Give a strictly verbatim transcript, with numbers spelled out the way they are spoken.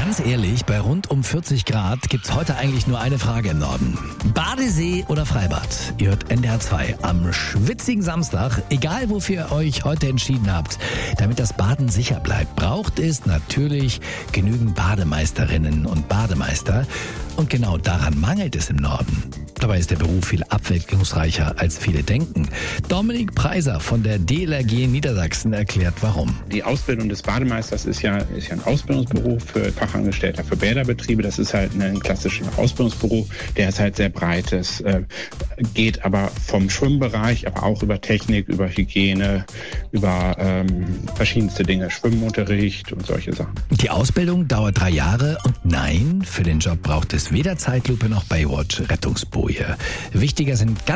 Ganz ehrlich, bei rund um vierzig Grad gibt's heute eigentlich nur eine Frage im Norden. Badesee oder Freibad? Ihr hört N D R zwei am schwitzigen Samstag. Egal, wofür ihr euch heute entschieden habt, damit das Baden sicher bleibt, braucht es natürlich genügend Bademeisterinnen und Bademeister. Und genau daran mangelt es im Norden. Dabei ist der Beruf viel abwechslungsreicher, als viele denken. Dominik Preiser von der D L R G Niedersachsen erklärt, warum. Die Ausbildung des Bademeisters ist ja, ist ja ein Ausbildungsberuf für Fachangestellter, für Bäderbetriebe. Das ist halt ein klassischer Ausbildungsberuf, der ist halt sehr breit. Das äh, geht aber vom Schwimmbereich, aber auch über Technik, über Hygiene, über ähm, verschiedenste Dinge, Schwimmunterricht und solche Sachen. Die Ausbildung dauert drei Jahre und nein, für den Job braucht es weder Zeitlupe noch Baywatch-Rettungsboje. Wichtiger sind ganz